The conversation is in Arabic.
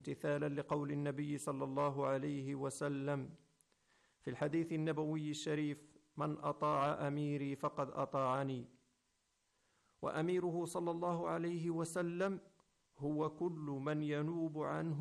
امتثالا لقول النبي صلى الله عليه وسلم في الحديث النبوي الشريف: من أطاع أميري فقد أطاعني. وأميره صلى الله عليه وسلم هو كل من ينوب عنه